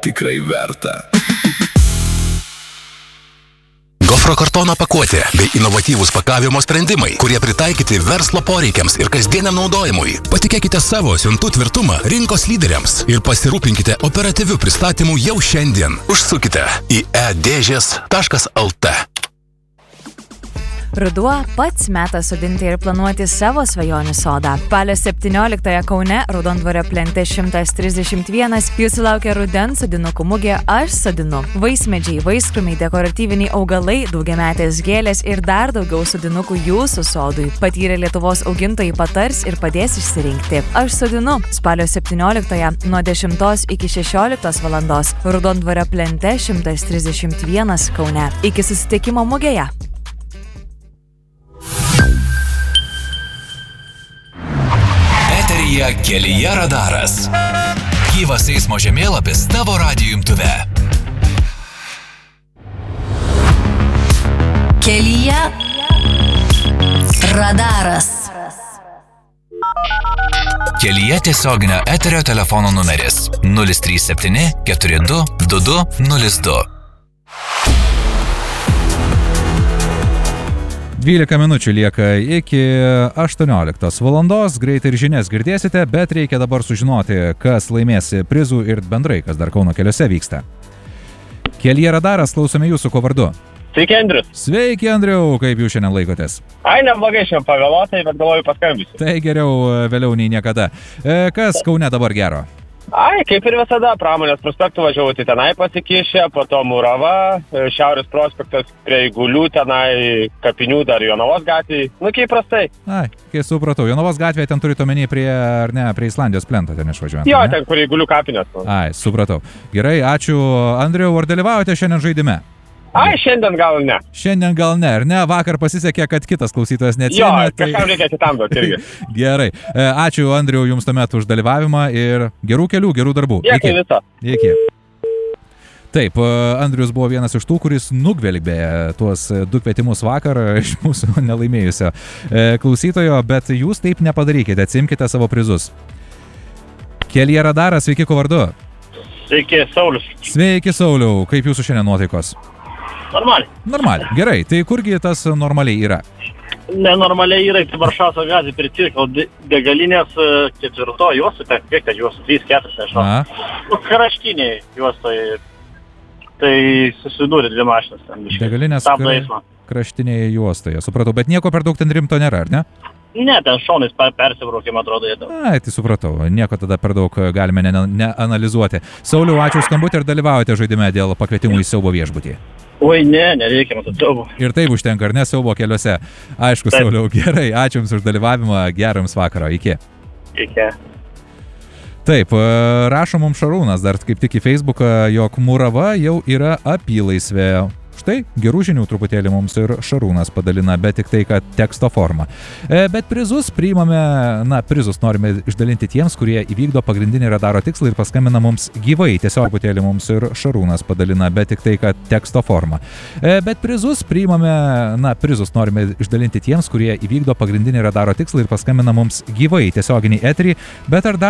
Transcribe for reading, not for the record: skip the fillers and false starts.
tikrai verta. Gofro kartono pakuotė bei inovatyvūs pakavimo sprendimai, kurie pritaikyti verslo poreikiams ir kasdieniam naudojimui. Patikėkite savo siuntų tvirtumą rinkos lyderiams ir pasirūpinkite operatyvių pristatymų jau šiandien. Užsukite į edėžės.lt. Ruduo pats metas sodinti ir planuoti savo svajonių sodą. Spalio 17 Kaune, Raudondvario plente 131, jūsų laukia rudens sodinukų mugė Aš sodinu. Vaismedžiai, vaiskrūmiai, dekoratyviniai augalai, daugiametės gėlės ir dar daugiau sodinukų jūsų sodui. Patyrę Lietuvos augintojai patars ir padės išsirinkti. Aš sodinu. Spalio 17 nuo 10 iki 16 valandos. Raudondvario plente 131 Kaune. Iki susitikimo mugėje. Kelyje radaras. Gyvas eismo žemėlapis tavo radijo imtuve. Kelyje radaras. Kelyje tiesioginio eterio telefono numeris 037 42 2202. 12 minučių lieka iki 18 valandos, greitai ir žinias girdėsite, bet reikia dabar sužinoti, kas laimės prizų ir bendrai, kas dar Kauno keliuose vyksta. Kelyje radaras, klausome jūsų, ko vardu. Sveiki, Andrius. Sveiki, Andriau, kaip jūs šiandien laikotės? Ai, neblogai šiandien pavėluotai, bet galvoju paskambinsiu. Tai geriau vėliau nei niekada. Kas Kaune dabar gero? Ai, kaip ir visada, Pramonės prospektų važiavau, tai tenai pasikišę, po to Murava, Šiaurės prospektas prie Eigulių, tenai Kapinių dar Jonavos gatvėje, kaip prastai. Ai, kai supratau, Jonavos gatvėje ten turite omeny prie Islandijos plento ten išvažiuojant. Jo, ten kur Eigulių kapinės. Ai, supratau. Gerai, ačiū, Andriau, ar dalyvaujate šiandien žaidime? Ai, šiandien gal ne. Šiandien gal ne, ar ne? Vakar pasisekė, kad kitas klausytojas neatsėmė. Jo, kažkam reikia kitam duoti irgi. Gerai. Ačiū, Andriau, jums tuomet už dalyvavimą ir gerų kelių, gerų darbų. Dėkui viso. Iki. Taip, Andrius buvo vienas iš tų, kuris nugvelbė tuos 2 kvietimus vakar iš mūsų nelaimėjusio klausytojo, bet jūs taip nepadarykite, atsimkite savo prizus. Kelyje radaras, sveiki, ko vardu? Sveiki, Saulius. Sveiki, Sauliau, kaip jūsų šiandien nuotaikos? Normaliai. Gerai, tai kurgi tas normaliai yra? Nenormaliai yra, tai Varšavos gazė prie cirko degalinės 4 juostų, kiek ten juostų, 3-4, nežinau. Kraštiniai juostai, tai susidūrė 2 mašinas ten. Degalinės kraštinėje juostoje, supratau, bet nieko per daug ten rimto nėra, ar ne? Ne, ten šonais persibraukėm, atrodo, jie daug. Ai, tai supratau, nieko tada per daug galime neanalizuoti. Sauliau, ačiū už skambutį ir dalyvaujate žaidime dėl pakvietimų į siaubo viešbutį. Oi, nereikia matyti siaubo. Ir taip užtenka, ar ne, siaubo keliuose. Aišku, taip. Sauliau, gerai, ačiū jums už dalyvavimą, gero jums vakaro, iki. Iki. Taip, rašo mums Šarūnas dar kaip tik į Facebooką, jog Murava jau yra apylaisvė. Štai, gerų žinių truputėlį mums ir Šarūnas padalina, bet tik tai, kad teksto forma. Bet prizus priimame, prizus norime išdalinti tiems, kurie įvykdo pagrindinį radaro tikslą ir paskambina mums gyvai. Tiesiog truputėlį mums ir Šarūnas padalina, bet tik tai, kad teksto forma. Bet prizus priimame, prizus norime išdalinti tiems, kurie įvykdo pagrindinį radaro tikslą ir paskambina mums gyvai tiesioginį eterį, bet ar dar